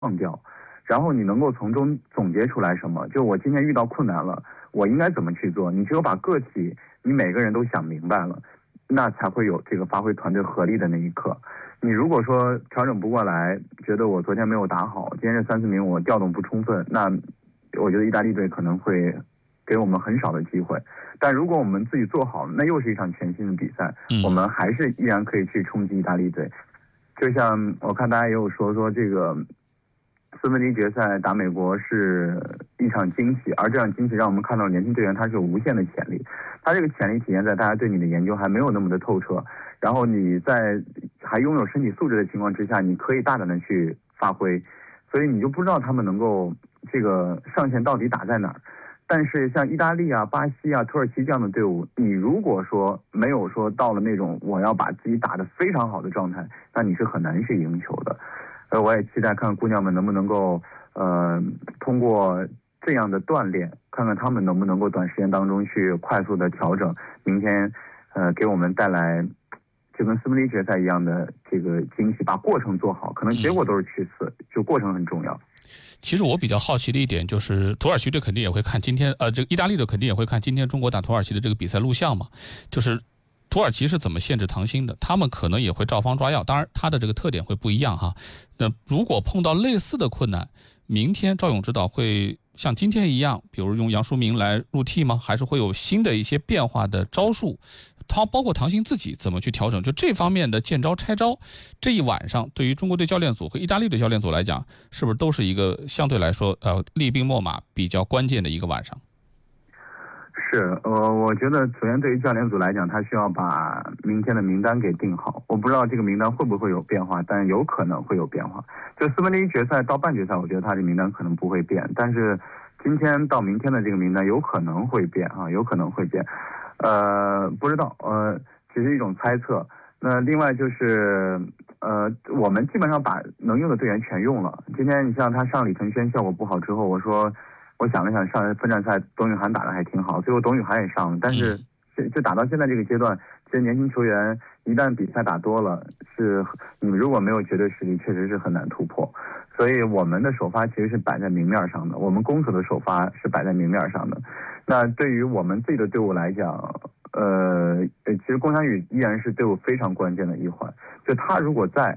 忘掉，然后你能够从中总结出来什么？就我今天遇到困难了，我应该怎么去做？你只有把个体，你每个人都想明白了，那才会有这个发挥团队合力的那一刻。你如果说调整不过来，觉得我昨天没有打好，今天这3、4名我调动不充分，那我觉得意大利队可能会给我们很少的机会。但如果我们自己做好，那又是一场全新的比赛，我们还是依然可以去冲击意大利队。就像我看大家也有说这个4分之一决赛打美国是一场惊喜，而这场惊喜让我们看到年轻队员他是有无限的潜力，他这个潜力体现在大家对你的研究还没有那么的透彻，然后你在还拥有身体素质的情况之下，你可以大胆的去发挥，所以你就不知道他们能够这个上限到底打在哪儿。但是像意大利啊、巴西啊、土耳其这样的队伍，你如果说没有说到了那种我要把自己打得非常好的状态，那你是很难去赢球的。我也期待看姑娘们能不能够通过这样的锻炼，看看他们能不能够短时间当中去快速的调整，明天给我们带来就跟4分之一决赛一样的这个惊喜，把过程做好，可能结果都是其次，就过程很重要。 其实我比较好奇的一点就是，土耳其队肯定也会看今天，这个意大利队肯定也会看今天中国打土耳其的这个比赛录像嘛。就是土耳其是怎么限制唐鑫的，他们可能也会照方抓药，当然他的这个特点会不一样哈。那如果碰到类似的困难，明天赵勇指导会像今天一样，比如用杨淑明来入替吗？还是会有新的一些变化的招数？他包括唐鑫自己怎么去调整，就这方面的见招拆招，这一晚上对于中国队教练组和意大利队教练组来讲，是不是都是一个相对来说厉兵秣马比较关键的一个晚上？ 是，我觉得首先对于教练组来讲，他需要把明天的名单给定好。我不知道这个名单会不会有变化，但有可能会有变化。就4分之一决赛到半决赛，我觉得他的名单可能不会变，但是今天到明天的这个名单有可能会变啊，有可能会变。不知道，只是一种猜测。那另外就是，我们基本上把能用的队员全用了。今天你像他上李承轩效果不好之后，我想了想，上分站赛董宇涵打得还挺好，最后董宇涵也上了，但是就打到现在这个阶段，其实年轻球员一旦比赛打多了，你如果没有绝对实力，确实是很难突破。所以我们的首发其实是摆在明面上的，我们攻守的首发是摆在明面上的。那对于我们自己的队伍来讲，其实龚翔宇依然是队伍非常关键的一环。就他如果在，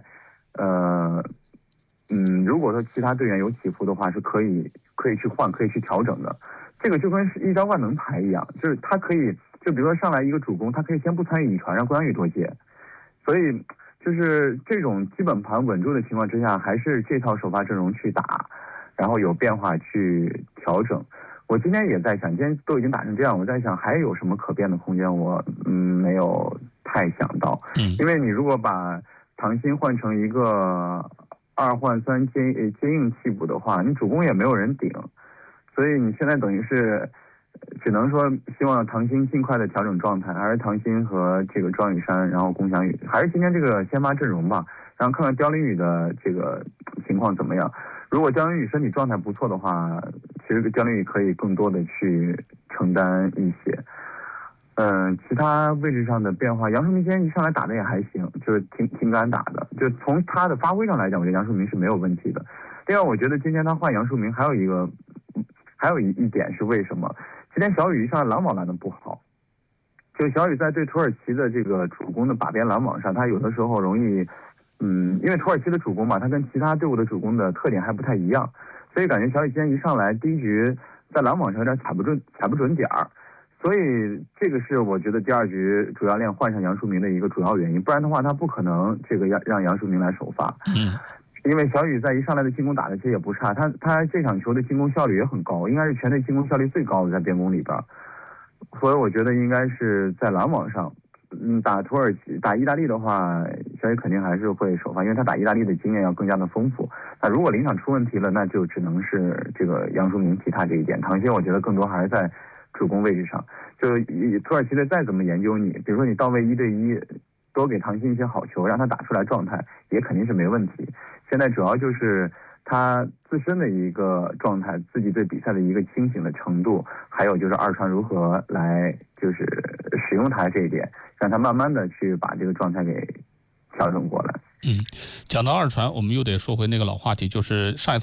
如果说其他队员有起伏的话，是可以去换，可以去调整的。这个就跟一张万能牌一样，就是他可以，就比如说上来一个主攻，他可以先不参与一传，让龚翔宇多接。所以就是这种基本盘稳住的情况之下，还是这套首发阵容去打，然后有变化去调整。我今天也在想，今天都已经打成这样，我在想还有什么可变的空间，我没有太想到。因为你如果把唐鑫换成一个2换3接应替补的话，你主攻也没有人顶，所以你现在等于是只能说希望唐鑫尽快的调整状态，还是唐鑫和这个庄宇珊，然后龚翔宇，还是今天这个先发阵容吧，然后看看刁琳宇的这个情况怎么样。如果刁琳宇身体状态不错的话，其实刁琳宇可以更多的去承担一些。其他位置上的变化，杨树明今天一上来打的也还行，就是挺敢打的。就从他的发挥上来讲，我觉得杨树明是没有问题的。另外，我觉得今天他换杨树明还有一点是为什么？今天小雨一上来拦网拦的不好，就小雨在对土耳其的这个主攻的把边拦网上，他有的时候容易，因为土耳其的主攻嘛，他跟其他队伍的主攻的特点还不太一样，所以感觉小雨今天一上来第一局在拦网上有点踩不准点儿。所以这个是我觉得第2局主教练换上杨树明的一个主要原因，不然的话他不可能这个让杨树明来首发。因为小雨在一上来的进攻打的其实也不差，他这场球的进攻效率也很高，应该是全队进攻效率最高的在边攻里边。所以我觉得应该是在拦网上，打土耳其打意大利的话，小雨肯定还是会首发，因为他打意大利的经验要更加的丰富。那如果临场出问题了，那就只能是这个杨树明替他这一点。唐鑫我觉得更多还是在主攻位置上，就土耳其队再怎么研究你，比如说你到位1对1，多给唐鑫一些好球，让他打出来状态，也肯定是没问题。现在主要就是他自身的一个状态，自己对比赛的一个清醒的程度，还有就是二传如何来就是使用他这一点，让他慢慢的去把这个状态给调整过来。 讲到二传，我们又得说回那个老话题，就是上一次